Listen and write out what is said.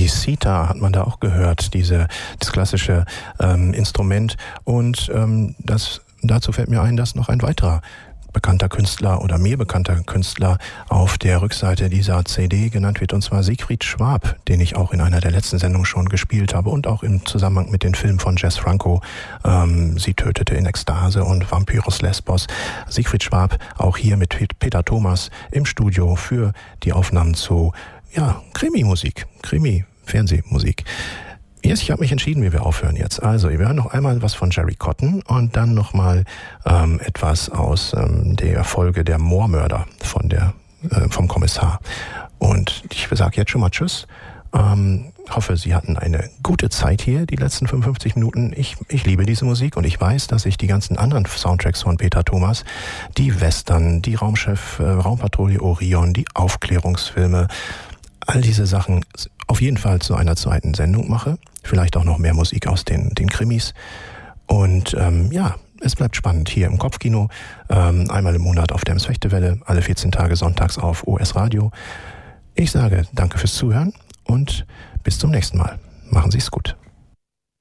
Die Sitar hat man da auch gehört, das klassische Instrument. Und dazu fällt mir ein, dass noch ein weiterer bekannter Künstler oder mir bekannter Künstler auf der Rückseite dieser CD genannt wird, und zwar Siegfried Schwab, den ich auch in einer der letzten Sendungen schon gespielt habe und auch im Zusammenhang mit den Filmen von Jess Franco, Sie tötete in Ekstase und Vampyrus Lesbos. Siegfried Schwab auch hier mit Peter Thomas im Studio für die Aufnahmen zu Krimi-Musik, Krimi-Fernsehmusik. Ich habe mich entschieden, wie wir aufhören jetzt. Also, wir hören noch einmal was von Jerry Cotton und dann nochmal etwas aus der Folge der Moormörder vom Kommissar. Und ich sage jetzt schon mal Tschüss. Hoffe, Sie hatten eine gute Zeit hier, die letzten 55 Minuten. Ich liebe diese Musik und ich weiß, dass ich die ganzen anderen Soundtracks von Peter Thomas, die Western, die Raumpatrouille Orion, die Aufklärungsfilme, all diese Sachen auf jeden Fall zu einer zweiten Sendung mache. Vielleicht auch noch mehr Musik aus den Krimis. Und es bleibt spannend hier im Kopfkino. Einmal im Monat auf der Ems-Fechtewelle, alle 14 Tage sonntags auf OS Radio. Ich sage danke fürs Zuhören und bis zum nächsten Mal. Machen Sie es gut.